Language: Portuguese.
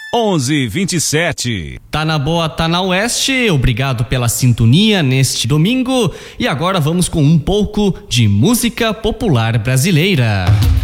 11:27. Tá na boa, tá na oeste. Obrigado pela sintonia neste domingo. E agora vamos com um pouco de música popular brasileira.